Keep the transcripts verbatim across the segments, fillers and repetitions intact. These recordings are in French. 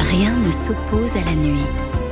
Rien ne s'oppose à la nuit.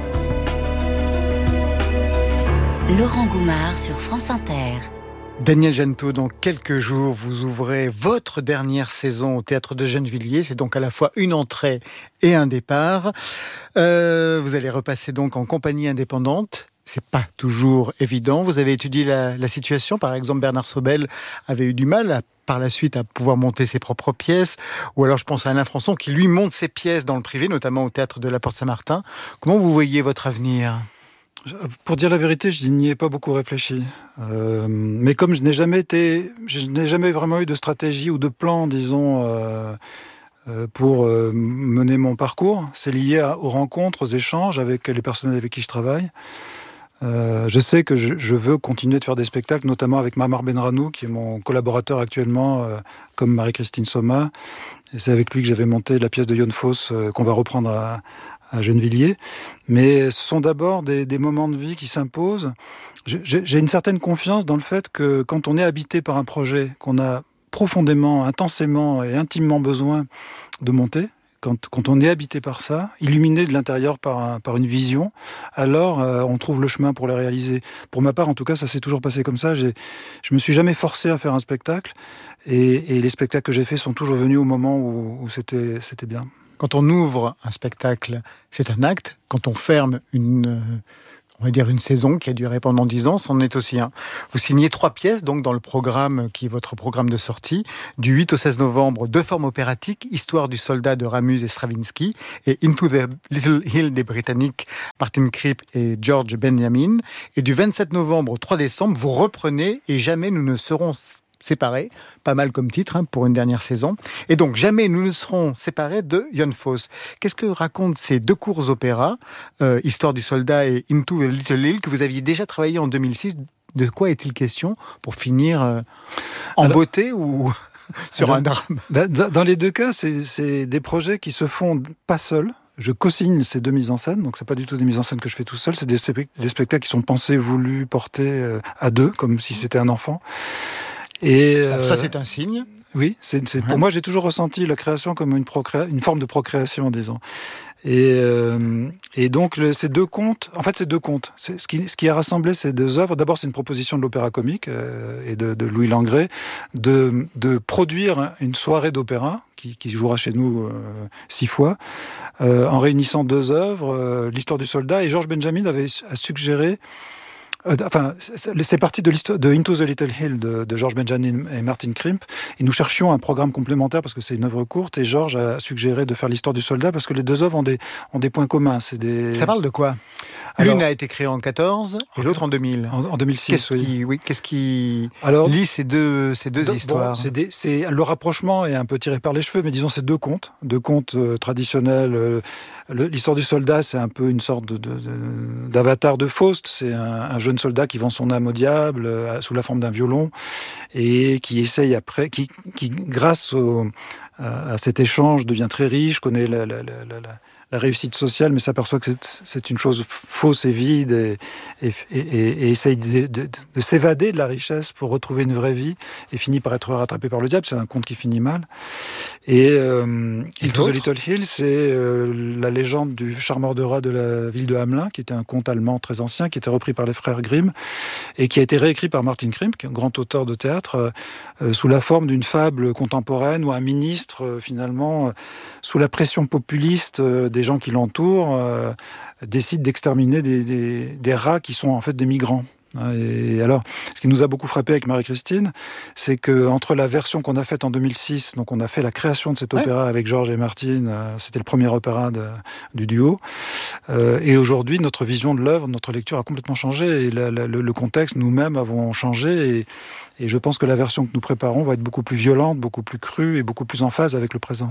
Laurent Goumard sur France Inter. Daniel Jeannetot, dans quelques jours, vous ouvrez votre dernière saison au Théâtre de Gennevilliers. C'est donc à la fois une entrée et un départ. Euh, vous allez repasser donc en compagnie indépendante. C'est pas toujours évident. Vous avez étudié la, la situation. Par exemple, Bernard Sobel avait eu du mal à, par la suite à pouvoir monter ses propres pièces. Ou alors je pense à Alain Françon qui lui monte ses pièces dans le privé, notamment au Théâtre de la Porte-Saint-Martin. Comment vous voyez votre avenir ? Pour dire la vérité, je n'y ai pas beaucoup réfléchi. Euh, mais comme je n'ai jamais été, je n'ai jamais vraiment eu de stratégie ou de plan, disons, euh, euh, pour euh, mener mon parcours, c'est lié à, aux rencontres, aux échanges avec les personnes avec qui je travaille. Euh, je sais que je, je veux continuer de faire des spectacles, notamment avec Mamar Benranou, qui est mon collaborateur actuellement, euh, comme Marie-Christine Soma. Et c'est avec lui que j'avais monté la pièce de Jon Fosse euh, qu'on va reprendre à, à Gennevilliers. Mais ce sont d'abord des, des moments de vie qui s'imposent. J'ai, j'ai une certaine confiance dans le fait que quand on est habité par un projet qu'on a profondément, intensément et intimement besoin de monter, Quand, quand on est habité par ça, illuminé de l'intérieur par, un, par une vision, alors euh, on trouve le chemin pour le réaliser. Pour ma part, en tout cas, ça s'est toujours passé comme ça. J'ai, je me suis jamais forcé à faire un spectacle, et, et les spectacles que j'ai faits sont toujours venus au moment où, où c'était, c'était bien. Quand on ouvre un spectacle, c'est un acte. Quand on ferme une... on va dire une saison qui a duré pendant dix ans, c'en est aussi un. Vous signez trois pièces donc dans le programme qui est votre programme de sortie. Du huit au seize novembre, deux formes opératiques, Histoire du soldat de Ramus et Stravinsky et Into the Little Hill des Britanniques, Martin Kripp et George Benjamin. Et du vingt-sept novembre au trois décembre, vous reprenez Et jamais nous ne serons séparés, pas mal comme titre hein, pour une dernière saison. Et donc, Jamais nous ne serons séparés de Jon Fosse. Qu'est-ce que racontent ces deux courts opéras, euh, Histoire du soldat et Into the Little Hill, que vous aviez déjà travaillé en deux mille six? De quoi est-il question pour finir euh, en alors, beauté ou sur alors, un drame? Dans les deux cas, c'est, c'est des projets qui se font pas seuls. Je co-signe ces deux mises en scène, donc c'est pas du tout des mises en scène que je fais tout seul, c'est des, des spectacles qui sont pensés, voulus, portés euh, à deux, comme si c'était un enfant. Et euh, ça, c'est un signe. Oui, c'est, c'est, pour ouais. moi, j'ai toujours ressenti la création comme une, procré... une forme de procréation, disons. Et, euh, et donc, le, ces deux contes, en fait, ces deux contes, c'est, ce, qui, ce qui a rassemblé ces deux œuvres, d'abord, c'est une proposition de l'opéra comique euh, et de, de Louis Langrée de, de produire une soirée d'opéra qui, qui jouera chez nous euh, six fois, euh, en réunissant deux œuvres, euh, l'Histoire du soldat, et George Benjamin avait a suggéré. Enfin, c'est parti de, de Into the Little Hill de, de George Benjamin et Martin Kripp. Et nous cherchions un programme complémentaire parce que c'est une œuvre courte. Et George a suggéré de faire l'Histoire du soldat parce que les deux œuvres ont des, ont des points communs. C'est des... Ça parle de quoi? Alors, l'une a été créée en quatorze et l'autre en deux mille. En, en deux mille six, qu'est-ce oui. Qui, oui. Qu'est-ce qui Alors, lie ces deux, ces deux de, histoires? Bon, c'est des, c'est, le rapprochement est un peu tiré par les cheveux, mais disons c'est deux contes. Deux contes euh, traditionnels. Euh, le, l'Histoire du soldat, c'est un peu une sorte de, de, de, d'avatar de Faust. C'est un, un jeune soldat qui vend son âme au diable euh, sous la forme d'un violon et qui essaye après, qui, qui grâce au, à, à cet échange devient très riche, connaît la, la, la, la, la la réussite sociale, mais s'aperçoit que c'est, c'est une chose fausse et vide, et, et, et, et essaye de, de, de s'évader de la richesse pour retrouver une vraie vie, et finit par être rattrapé par le diable. C'est un conte qui finit mal. Et euh, Into the Little Hill, c'est euh, la légende du charmeur de rats de la ville de Hamelin, qui était un conte allemand très ancien, qui était repris par les frères Grimm, et qui a été réécrit par Martin Kripp, qui est un grand auteur de théâtre, euh, sous la forme d'une fable contemporaine, où un ministre, euh, finalement, euh, sous la pression populiste euh, des gens qui l'entourent, euh, décident d'exterminer des, des, des rats qui sont en fait des migrants. Et alors, ce qui nous a beaucoup frappé avec Marie-Christine, c'est que entre la version qu'on a faite en deux mille six, donc on a fait la création de cet opéra ouais. avec Georges et Martine, euh, c'était le premier opéra de, du duo, euh, et aujourd'hui notre vision de l'œuvre, notre lecture a complètement changé, et la, la, le, le contexte, nous-mêmes avons changé, et, et je pense que la version que nous préparons va être beaucoup plus violente, beaucoup plus crue et beaucoup plus en phase avec le présent.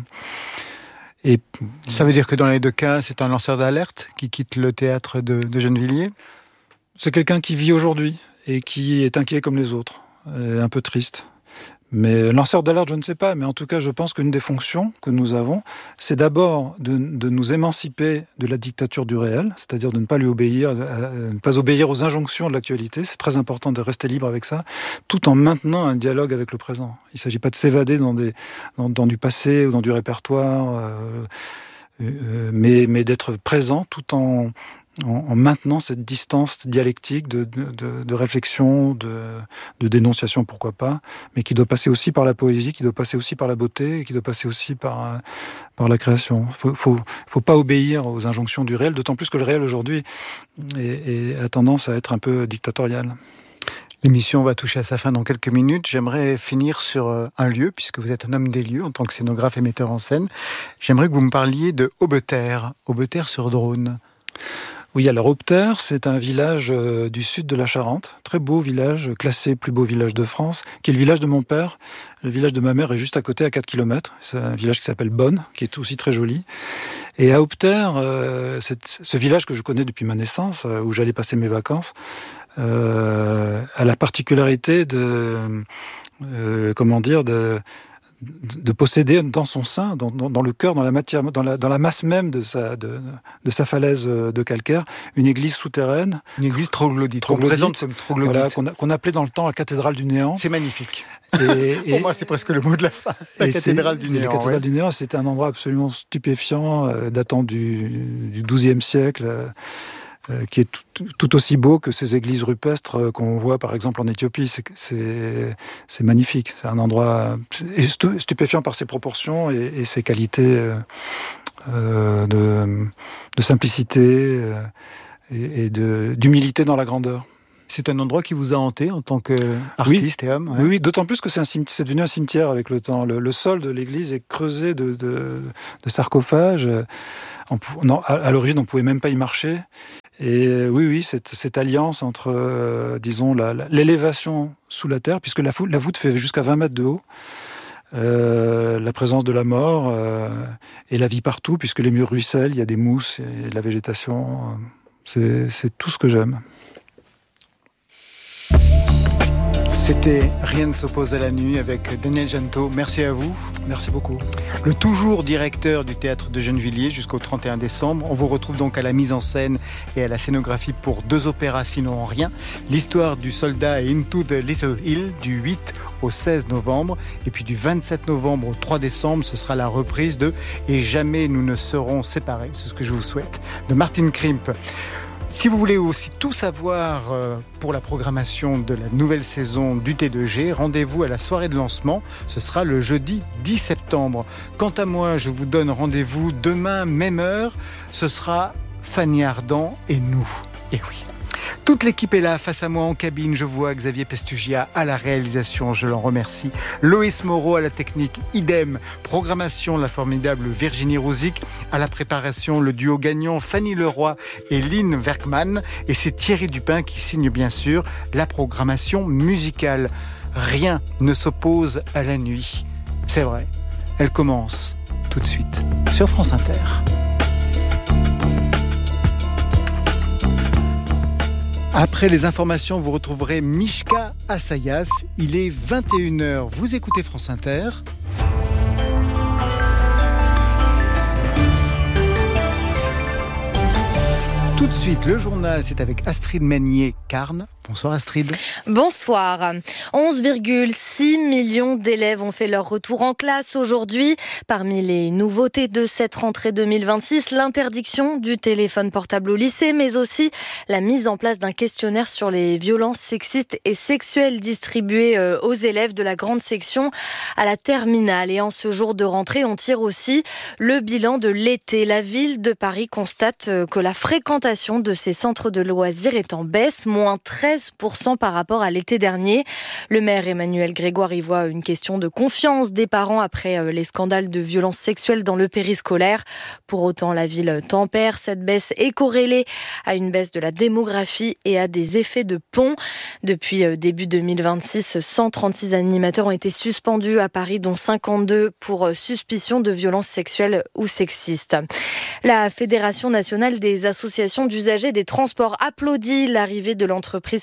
Et ça veut dire que dans les deux cas, c'est un lanceur d'alerte qui quitte le théâtre de, de Gennevilliers? C'est quelqu'un qui vit aujourd'hui et qui est inquiet comme les autres, et un peu triste. Mais lanceur d'alerte, je ne sais pas, mais en tout cas, je pense qu'une des fonctions que nous avons, c'est d'abord de, de nous émanciper de la dictature du réel, c'est-à-dire de ne pas lui obéir, de ne pas obéir aux injonctions de l'actualité. C'est très important de rester libre avec ça, tout en maintenant un dialogue avec le présent. Il ne s'agit pas de s'évader dans, des, dans, dans du passé ou dans du répertoire. Euh, euh, mais, mais d'être présent tout en, en, en maintenant cette distance dialectique de, de, de, de réflexion, de, de dénonciation, pourquoi pas, mais qui doit passer aussi par la poésie, qui doit passer aussi par la beauté, et qui doit passer aussi par, par la création. Il faut, faut, faut pas obéir aux injonctions du réel, d'autant plus que le réel aujourd'hui est, est, a tendance à être un peu dictatorial. L'émission va toucher à sa fin dans quelques minutes. J'aimerais finir sur un lieu, puisque vous êtes un homme des lieux en tant que scénographe et metteur en scène. J'aimerais que vous me parliez de Aubeterre, Aubeterre-sur-Dronne. Oui, alors Aubeterre, c'est un village euh, du sud de la Charente, très beau village, classé plus beau village de France, qui est le village de mon père. Le village de ma mère est juste à côté, à quatre kilomètres. C'est un village qui s'appelle Bonne, qui est aussi très joli. Et à Aubeterre, euh, c'est ce village que je connais depuis ma naissance, euh, où j'allais passer mes vacances, euh, a la particularité de, euh, comment dire, de... de posséder dans son sein, dans, dans, dans le cœur, dans la matière, dans la, dans la masse même de sa, de, de sa falaise de calcaire, une église souterraine. Une église troglodyte. troglodyte présente comme troglodyte. Voilà, qu'on, a, qu'on appelait dans le temps la cathédrale du néant. C'est magnifique. Et, Pour et, moi, c'est presque le mot de la fin. La cathédrale du néant. La cathédrale ouais. du néant, c'était un endroit absolument stupéfiant, euh, datant du, du douzième siècle. Euh, Euh, qui est tout, tout aussi beau que ces églises rupestres euh, qu'on voit par exemple en Éthiopie. C'est, c'est, c'est magnifique. C'est un endroit stupéfiant par ses proportions et, et ses qualités euh, euh, de, de simplicité euh, et, et de, d'humilité dans la grandeur. C'est un endroit qui vous a hanté en tant qu'artiste oui. et homme. Ouais. Oui, oui, d'autant plus que c'est, un cimetière, c'est devenu un cimetière avec le temps. Le, le sol de l'église est creusé de, de, de sarcophages. On, non, à, à l'origine, on ne pouvait même pas y marcher. Et oui, oui, cette, cette alliance entre, euh, disons, la, la, l'élévation sous la terre, puisque la, la voûte fait jusqu'à vingt mètres de haut, euh, la présence de la mort euh, et la vie partout, puisque les murs ruissellent, il y a des mousses et de la végétation. C'est, c'est tout ce que j'aime. C'était Rien ne s'oppose à la nuit avec Daniel Jeantot. Merci à vous. Merci beaucoup. Le toujours directeur du Théâtre de Gennevilliers jusqu'au trente et un décembre. On vous retrouve donc à la mise en scène et à la scénographie pour deux opéras sinon rien. L'histoire du soldat et Into the Little Hill du huit au seize novembre. Et puis du vingt-sept novembre au trois décembre, ce sera la reprise de Et jamais nous ne serons séparés. C'est ce que je vous souhaite. De Martin Krimp. Si vous voulez aussi tout savoir pour la programmation de la nouvelle saison du T deux G, rendez-vous à la soirée de lancement. Ce sera le jeudi dix septembre. Quant à moi, je vous donne rendez-vous demain, même heure. Ce sera Fanny Ardant et nous. Et oui. Toute l'équipe est là, face à moi en cabine. Je vois Xavier Pestugia à la réalisation, je l'en remercie. Loïs Moreau à la technique, idem. Programmation, la formidable Virginie Rouzic. À la préparation, le duo gagnant Fanny Leroy et Lynn Werkman. Et c'est Thierry Dupin qui signe bien sûr la programmation musicale. Rien ne s'oppose à la nuit. C'est vrai, elle commence tout de suite sur France Inter. Après les informations, vous retrouverez Mishka Assayas. Il est vingt et une heures. Vous écoutez France Inter. Tout de suite, le journal, c'est avec Astrid Meunier-Carne. Bonsoir Astrid. Bonsoir. onze virgule six millions d'élèves ont fait leur retour en classe aujourd'hui. Parmi les nouveautés de cette rentrée deux mille vingt-six, l'interdiction du téléphone portable au lycée, mais aussi la mise en place d'un questionnaire sur les violences sexistes et sexuelles distribuées aux élèves de la grande section à la terminale. Et en ce jour de rentrée, on tire aussi le bilan de l'été. La ville de Paris constate que la fréquentation de ces centres de loisirs est en baisse, moins treize pour cent par rapport à l'été dernier. Le maire Emmanuel Grégoire y voit une question de confiance des parents après les scandales de violences sexuelles dans le périscolaire. Pour autant, la ville tempère. Cette baisse est corrélée à une baisse de la démographie et à des effets de pont. Depuis début deux mille vingt-six, cent trente-six animateurs ont été suspendus à Paris, dont cinquante-deux pour suspicion de violences sexuelles ou sexistes. La Fédération nationale des associations d'usagers des transports applaudit l'arrivée de l'entreprise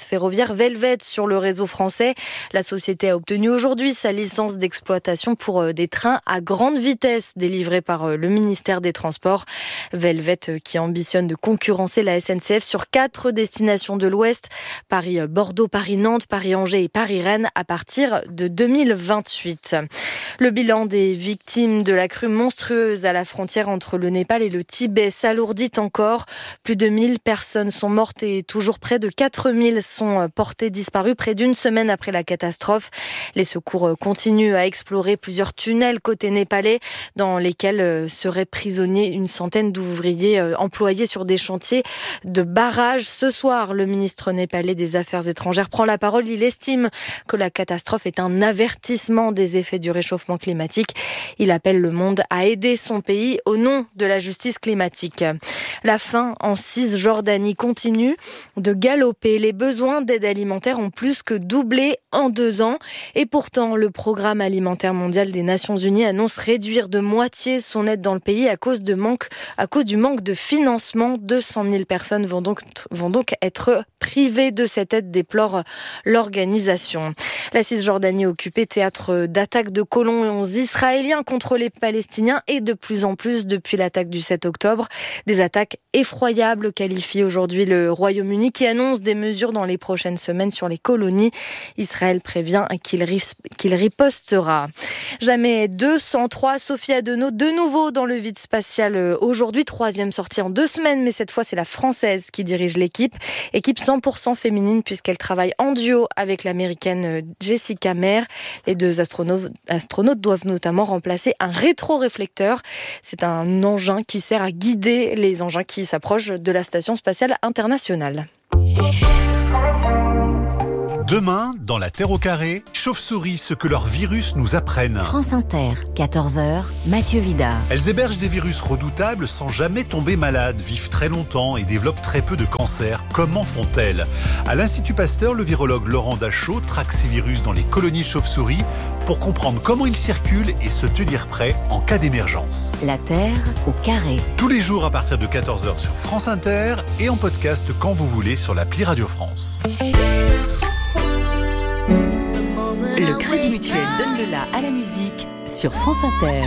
Express ferroviaire Velvet sur le réseau français. La société a obtenu aujourd'hui sa licence d'exploitation pour des trains à grande vitesse délivrés par le ministère des Transports. Velvet qui ambitionne de concurrencer la S N C F sur quatre destinations de l'Ouest, Paris-Bordeaux, Paris-Nantes, Paris-Angers et Paris-Rennes à partir de deux mille vingt-huit. Le bilan des victimes de la crue monstrueuse à la frontière entre le Népal et le Tibet s'alourdit encore. Plus de mille personnes sont mortes et toujours près de quatre mille sont portées disparues près d'une semaine après la catastrophe. Les secours continuent à explorer plusieurs tunnels côté népalais dans lesquels seraient prisonniers une centaine d'ouvriers employés sur des chantiers de barrages. Ce soir, le ministre népalais des Affaires étrangères prend la parole. Il estime que la catastrophe est un avertissement des effets du réchauffement climatique. Il appelle le monde à aider son pays au nom de la justice climatique. La faim en Cisjordanie continue de galoper. Les besoins d'aide alimentaire ont plus que doublé en deux ans. Et pourtant, le Programme alimentaire mondial des Nations Unies annonce réduire de moitié son aide dans le pays à cause, de manque, à cause du manque de financement. deux cent mille personnes vont donc, vont donc être privées de cette aide, déplore l'organisation. La Cisjordanie occupée, théâtre d'attaques de colons israéliens contre les Palestiniens et de plus en plus depuis l'attaque du sept octobre. Des attaques effroyables qualifie aujourd'hui le Royaume-Uni qui annonce des mesures dans les prochaines semaines sur les colonies. Israël prévient qu'il, ris- qu'il ripostera. Jamais deux cent trois, Sophie Adenau de nouveau dans le vide spatial aujourd'hui. Troisième sortie en deux semaines, mais cette fois c'est la Française qui dirige l'équipe. Équipe cent pour cent féminine puisqu'elle travaille en duo avec l'américaine Jessica Meir. Les deux astronautes, astronautes doivent notamment remplacer un rétroréflecteur. C'est un engin qui sert à guider les engins qui s'approchent de la Station spatiale internationale. Demain, dans la Terre au carré, chauves-souris, ce que leurs virus nous apprennent. France Inter, quatorze heures, Mathieu Vidard. Elles hébergent des virus redoutables sans jamais tomber malades, vivent très longtemps et développent très peu de cancers. Comment font-elles ? À l'Institut Pasteur, le virologue Laurent Dachau traque ces virus dans les colonies chauves-souris pour comprendre comment ils circulent et se tenir prêts en cas d'émergence. La Terre au carré. Tous les jours à partir de quatorze heures sur France Inter et en podcast quand vous voulez sur l'appli Radio France. Le Crédit Mutuel donne le la à la musique sur France Inter.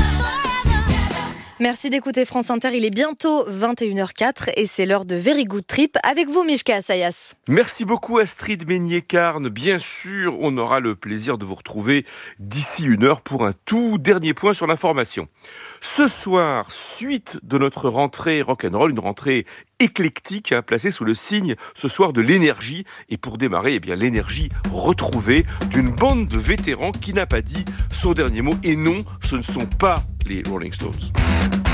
Merci d'écouter France Inter, il est bientôt vingt et une heures quatre et c'est l'heure de Very Good Trip avec vous Mishka Assayas. Merci beaucoup Astrid Meignier-Carne. Bien sûr, on aura le plaisir de vous retrouver d'ici une heure pour un tout dernier point sur l'information. Ce soir, suite de notre rentrée rock'n'roll, une rentrée éclectique, hein, placée sous le signe ce soir de l'énergie. Et pour démarrer, eh bien, l'énergie retrouvée d'une bande de vétérans qui n'a pas dit son dernier mot. Et non, ce ne sont pas les Rolling Stones.